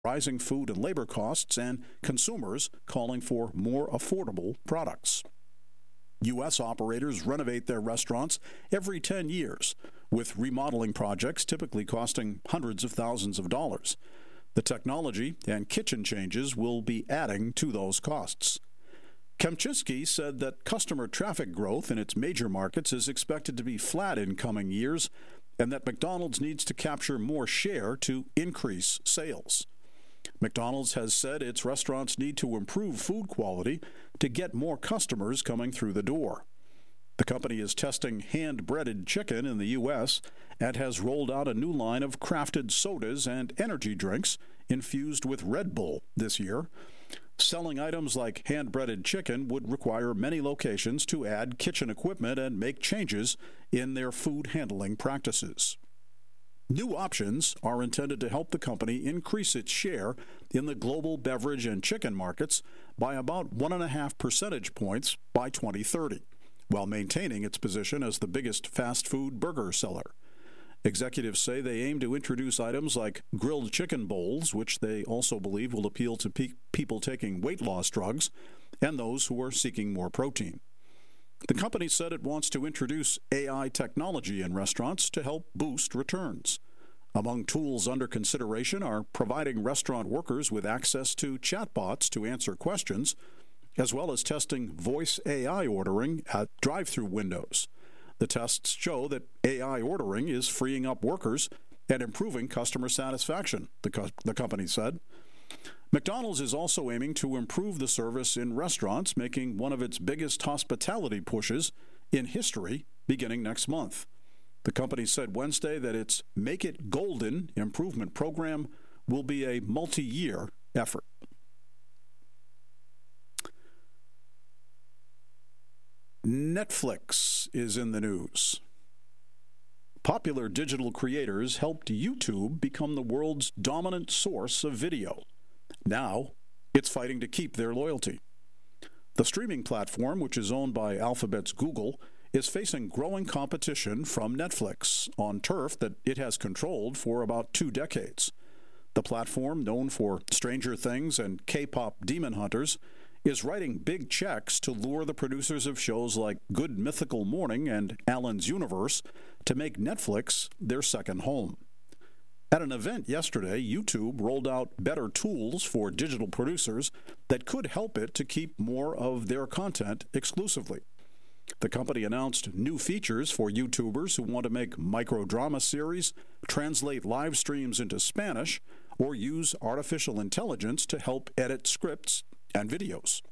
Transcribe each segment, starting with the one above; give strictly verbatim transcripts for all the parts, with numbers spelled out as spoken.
rising food and labor costs and consumers calling for more affordable products. U S operators renovate their restaurants every ten years, with remodeling projects typically costing hundreds of thousands of dollars. The technology and kitchen changes will be adding to those costs. Kempczinski said that customer traffic growth in its major markets is expected to be flat in coming years, and that McDonald's needs to capture more share to increase sales. McDonald's has said its restaurants need to improve food quality to get more customers coming through the door. The company is testing hand-breaded chicken in the U S and has rolled out a new line of crafted sodas and energy drinks infused with Red Bull this year. Selling items like hand-breaded chicken would require many locations to add kitchen equipment and make changes in their food handling practices. New options are intended to help the company increase its share in the global beverage and chicken markets by about one and a half percentage points by twenty thirty, while maintaining its position as the biggest fast food burger seller. Executives say they aim to introduce items like grilled chicken bowls, which they also believe will appeal to pe- people taking weight loss drugs and those who are seeking more protein. The company said it wants to introduce A I technology in restaurants to help boost returns. Among tools under consideration are providing restaurant workers with access to chatbots to answer questions, as well as testing voice A I ordering at drive-through windows. The tests show that A I ordering is freeing up workers and improving customer satisfaction, the, co- the company said. McDonald's is also aiming to improve the service in restaurants, making one of its biggest hospitality pushes in history beginning next month. The company said Wednesday that its Make It Golden improvement program will be a multi-year effort. Netflix is in the news. Popular digital creators helped YouTube become the world's dominant source of video. Now, it's fighting to keep their loyalty. The streaming platform, which is owned by Alphabet's Google, is facing growing competition from Netflix on turf that it has controlled for about two decades. The platform, known for Stranger Things and K-pop Demon Hunters, is writing big checks to lure the producers of shows like Good Mythical Morning and Alan's Universe to make Netflix their second home. At an event yesterday, YouTube rolled out better tools for digital producers that could help it to keep more of their content exclusively. The company announced new features for YouTubers who want to make micro-drama series, translate live streams into Spanish, or use artificial intelligence to help edit scripts and videos.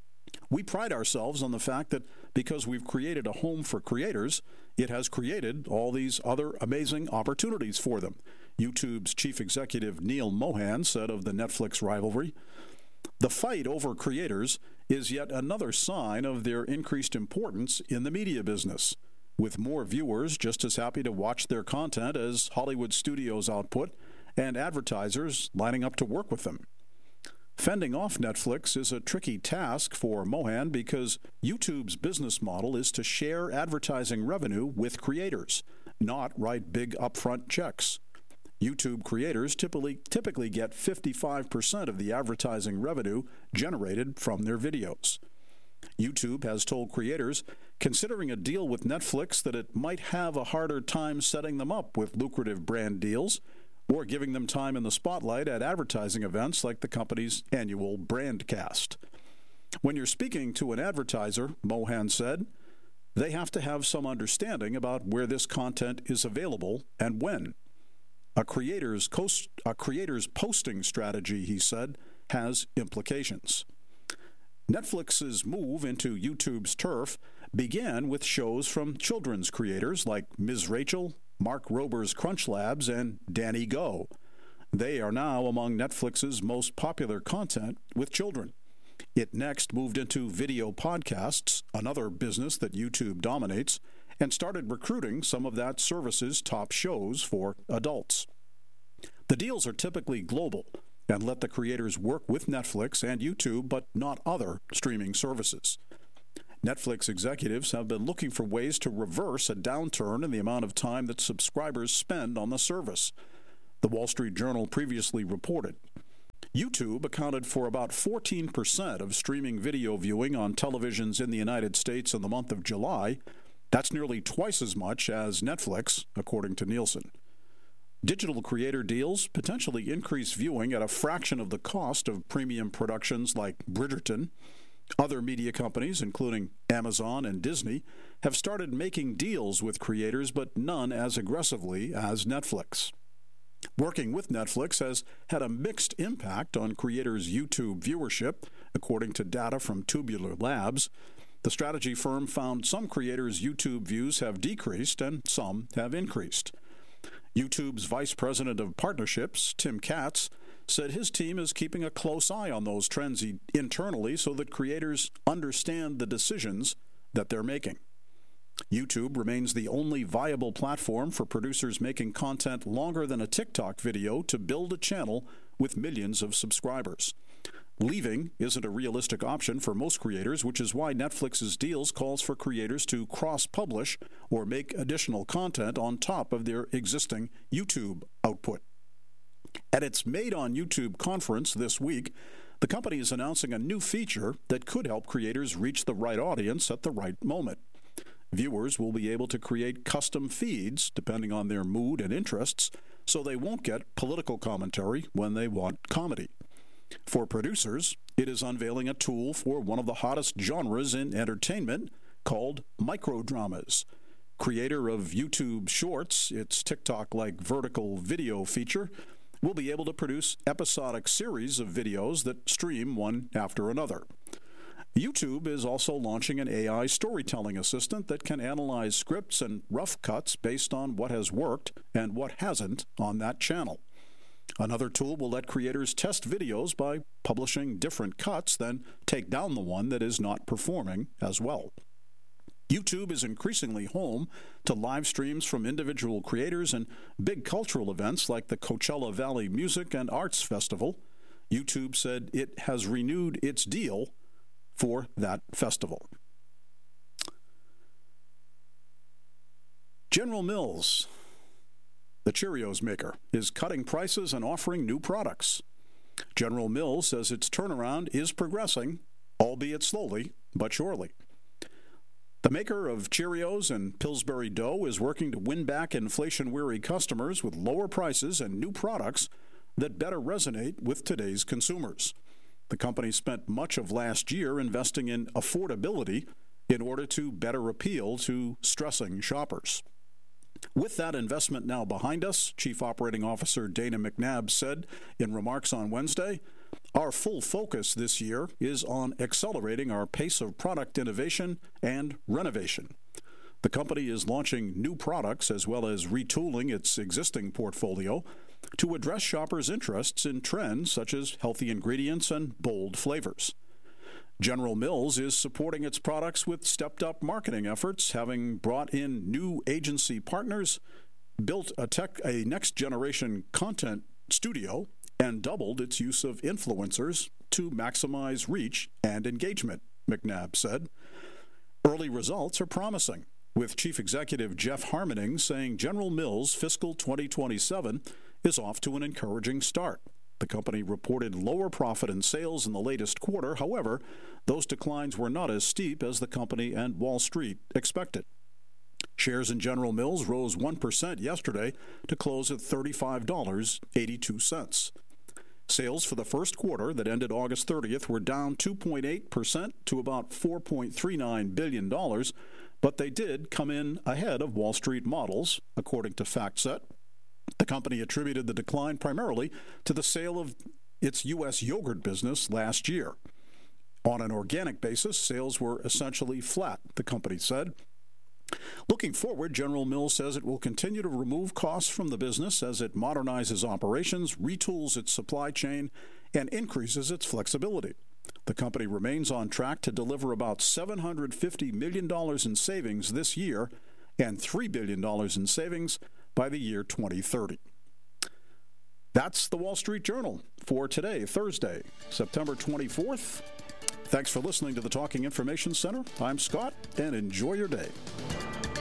We pride ourselves on the fact that because we've created a home for creators, it has created all these other amazing opportunities for them, YouTube's chief executive Neil Mohan said of the Netflix rivalry. The fight over creators is yet another sign of their increased importance in the media business, with more viewers just as happy to watch their content as Hollywood studios' output and advertisers lining up to work with them. Fending off Netflix is a tricky task for Mohan because YouTube's business model is to share advertising revenue with creators, not write big upfront checks. YouTube creators typically typically get fifty-five percent of the advertising revenue generated from their videos. YouTube has told creators considering a deal with Netflix that it might have a harder time setting them up with lucrative brand deals or giving them time in the spotlight at advertising events like the company's annual Brandcast. When you're speaking to an advertiser, Mohan said, they have to have some understanding about where this content is available and when. A creator's, coast, a creator's posting strategy, he said, has implications. Netflix's move into YouTube's turf began with shows from children's creators like Miz Rachel, Mark Rober's Crunch Labs, and Danny Go. They are now among Netflix's most popular content with children. It next moved into video podcasts, another business that YouTube dominates, and started recruiting some of that service's top shows for adults. The deals are typically global and let the creators work with Netflix and YouTube, but not other streaming services. Netflix executives have been looking for ways to reverse a downturn in the amount of time that subscribers spend on the service. The Wall Street Journal previously reported YouTube accounted for about fourteen percent of streaming video viewing on televisions in the United States in the month of July. That's nearly twice as much as Netflix, according to Nielsen. Digital creator deals potentially increase viewing at a fraction of the cost of premium productions like Bridgerton. Other media companies, including Amazon and Disney, have started making deals with creators, but none as aggressively as Netflix. Working with Netflix has had a mixed impact on creators' YouTube viewership, according to data from Tubular Labs. The strategy firm found some creators' YouTube views have decreased and some have increased. YouTube's vice president of partnerships, Tim Katz, said his team is keeping a close eye on those trends internally so that creators understand the decisions that they're making. YouTube remains the only viable platform for producers making content longer than a TikTok video to build a channel with millions of subscribers. Leaving isn't a realistic option for most creators, which is why Netflix's deals calls for creators to cross-publish or make additional content on top of their existing YouTube output. At its Made on YouTube conference this week, the company is announcing a new feature that could help creators reach the right audience at the right moment. Viewers will be able to create custom feeds depending on their mood and interests, so they won't get political commentary when they want comedy. For producers, it is unveiling a tool for one of the hottest genres in entertainment called microdramas. Creator of YouTube Shorts, its TikTok-like vertical video feature, will be able to produce episodic series of videos that stream one after another. YouTube is also launching an A I storytelling assistant that can analyze scripts and rough cuts based on what has worked and what hasn't on that channel. Another tool will let creators test videos by publishing different cuts, then take down the one that is not performing as well. YouTube is increasingly home to live streams from individual creators and big cultural events like the Coachella Valley Music and Arts Festival. YouTube said it has renewed its deal for that festival. General Mills, the Cheerios maker, is cutting prices and offering new products. General Mills says its turnaround is progressing, albeit slowly but surely. The maker of Cheerios and Pillsbury dough is working to win back inflation-weary customers with lower prices and new products that better resonate with today's consumers. The company spent much of last year investing in affordability in order to better appeal to stressing shoppers. With that investment now behind us, Chief Operating Officer Dana McNabb said in remarks on Wednesday, "Our full focus this year is on accelerating our pace of product innovation and renovation." The company is launching new products as well as retooling its existing portfolio to address shoppers' interests in trends such as healthy ingredients and bold flavors. General Mills is supporting its products with stepped-up marketing efforts, having brought in new agency partners, built a, tech, a next-generation content studio, and doubled its use of influencers to maximize reach and engagement, McNabb said. Early results are promising, with Chief Executive Jeff Harmening saying General Mills' fiscal twenty twenty-seven is off to an encouraging start. The company reported lower profit and sales in the latest quarter. However, those declines were not as steep as the company and Wall Street expected. Shares in General Mills rose one percent yesterday to close at thirty-five dollars and eighty-two cents. Sales for the first quarter that ended August thirtieth were down two point eight percent to about four point three nine billion dollars, but they did come in ahead of Wall Street models, according to FactSet. The company attributed the decline primarily to the sale of its U S yogurt business last year. On an organic basis, sales were essentially flat, the company said. Looking forward, General Mills says it will continue to remove costs from the business as it modernizes operations, retools its supply chain, and increases its flexibility. The company remains on track to deliver about seven hundred fifty million dollars in savings this year and three billion dollars in savings by the year twenty thirty. That's the Wall Street Journal for today, Thursday, September twenty-fourth. Thanks for listening to the Talking Information Center. I'm Scott, and enjoy your day.